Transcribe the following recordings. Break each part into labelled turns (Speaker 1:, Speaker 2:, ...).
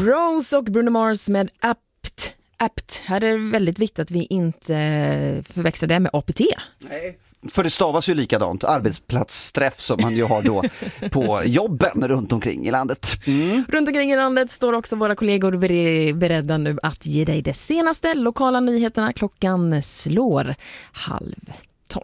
Speaker 1: Rose och Bruno Mars med Apt. Här är det väldigt viktigt att vi inte förväxlar det med APT.
Speaker 2: Nej, för det stavas ju likadant. Arbetsplatsträff som man ju har då på jobben runt omkring i landet.
Speaker 1: Runt omkring i landet står också våra kollegor beredda nu att ge dig det senaste lokala nyheterna. Klockan slår 11:30.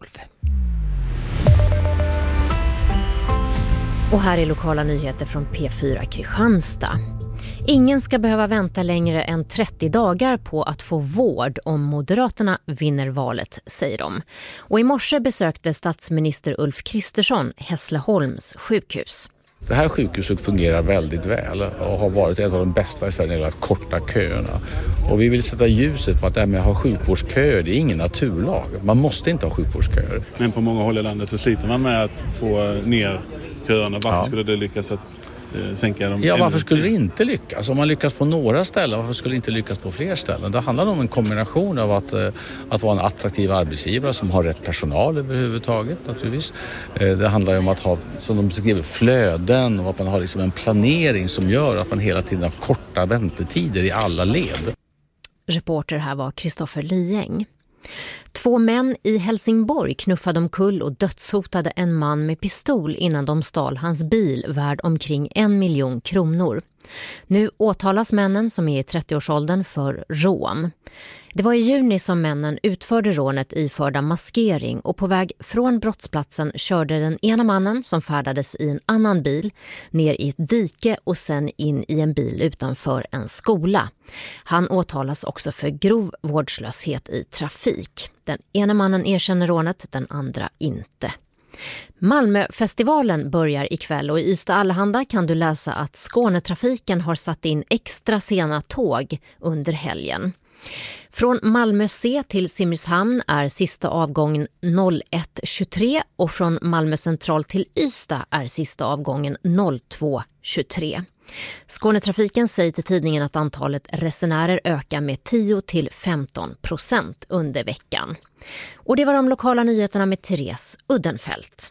Speaker 3: Och här är lokala nyheter från P4 Kristianstad. Ingen ska behöva vänta längre än 30 dagar på att få vård om Moderaterna vinner valet, säger de. Och i morse besökte statsminister Ulf Kristersson Hässleholms sjukhus.
Speaker 4: Det här sjukhuset fungerar väldigt väl och har varit ett av de bästa i Sverige när det gäller att korta köerna. Och vi vill sätta ljuset på att det här med att ha sjukvårdsköer, det är ingen naturlag. Man måste inte ha sjukvårdsköer.
Speaker 5: Men på många håll i landet så sliter man med att få ner köerna. Varför skulle det lyckas att sänka dem?
Speaker 4: Ja, varför skulle det inte lyckas? Om man lyckas på några ställen, varför skulle det inte lyckas på fler ställen? Det handlar om en kombination av att vara en attraktiv arbetsgivare som har rätt personal överhuvudtaget naturligtvis. Det handlar om att ha, som de beskriver, flöden och att man har liksom en planering som gör att man hela tiden har korta väntetider i alla led.
Speaker 3: Reporter här var Kristoffer Lieng. 2 män i Helsingborg knuffade omkull och dödshotade en man med pistol innan de stal hans bil värd omkring 1 miljon kronor. Nu åtalas männen som är i 30-årsåldern för rån. Det var i juni som männen utförde rånet iförda maskering och på väg från brottsplatsen körde den ena mannen som färdades i en annan bil ner i ett dike och sen in i en bil utanför en skola. Han åtalas också för grov vårdslöshet i trafik. Den ena mannen erkänner rånet, den andra inte. Malmöfestivalen börjar ikväll och i Ystad Allehanda kan du läsa att Skånetrafiken har satt in extra sena tåg under helgen. Från Malmö C till Simrishamn är sista avgången 01.23 och från Malmö central till Ystad är sista avgången 02.23. Skånetrafiken säger till tidningen att antalet resenärer ökar med 10-15% under veckan. Och det var de lokala nyheterna med Therese Uddenfelt.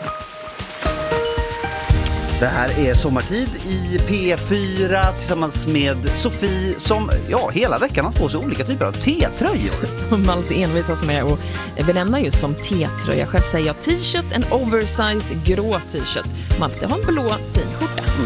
Speaker 2: Det här är Sommartid i P4 tillsammans med Sofie som hela veckan har på sig olika typer av T-tröjor.
Speaker 1: Som Malte envisas med att benämna just som T-tröja. Själv säger jag t-shirt, en oversize grå t-shirt. Malte har en blå fin skjorta.